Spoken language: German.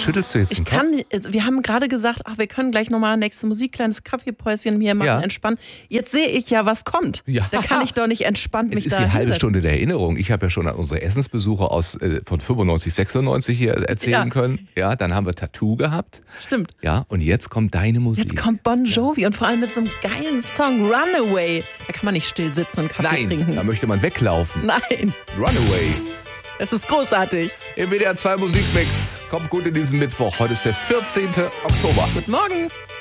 schüttelst du jetzt den Kopf? Wir haben gerade gesagt, wir können gleich nochmal nächste Musik, kleines Kaffeepäuschen hier machen, entspannen. Jetzt sehe ich ja, was kommt. Ja. Da kann ich doch nicht entspannt mich da Das ist die halbe Stunde der Erinnerung. Ich habe ja schon an unsere Essensbesuche von 95, 96 hier erzählen können. Ja, dann haben wir Tattoo gehabt. Stimmt. Ja, und jetzt kommt deine Musik. Jetzt kommt Bon Jovi und vor allem mit so einem geilen Song, Runaway. Da kann man nicht still sitzen und Kaffee trinken. Da möchte man weglaufen. Nein. Runaway. Es ist großartig. Im WDR 2 Musikmix. Kommt gut in diesen Mittwoch. Heute ist der 14. Oktober. Guten Morgen.